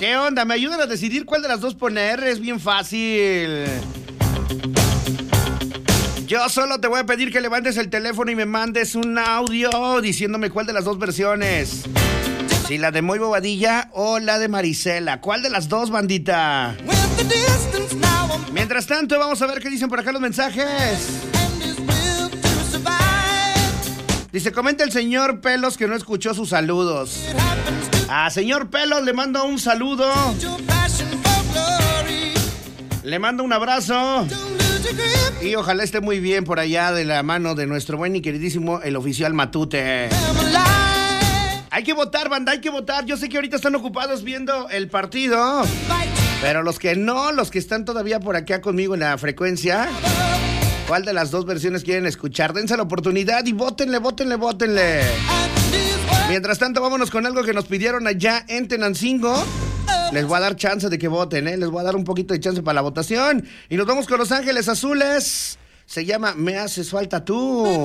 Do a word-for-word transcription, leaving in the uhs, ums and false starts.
¿Qué onda? ¿Me ayudan a decidir cuál de las dos poner? Es bien fácil. Yo solo te voy a pedir que levantes el teléfono y me mandes un audio diciéndome cuál de las dos versiones. Si la de Moy Bobadilla o la de Marisela. ¿Cuál de las dos, bandita? Mientras tanto, vamos a ver qué dicen por acá los mensajes. Dice, comenta el señor Pelos que no escuchó sus saludos. A señor Pelos le mando un saludo. Le mando un abrazo. Y ojalá esté muy bien por allá de la mano de nuestro buen y queridísimo el oficial Matute. Hay que votar, banda, hay que votar. Yo sé que ahorita están ocupados viendo el partido, pero los que no, los que están todavía por acá conmigo en la frecuencia, ¿cuál de las dos versiones quieren escuchar? Dense la oportunidad y vótenle, vótenle, vótenle. Mientras tanto, vámonos con algo que nos pidieron allá en Tenancingo. Les voy a dar chance de que voten, ¿eh? Les voy a dar un poquito de chance para la votación. Y nos vamos con Los Ángeles Azules. Se llama Me Haces Falta Tú.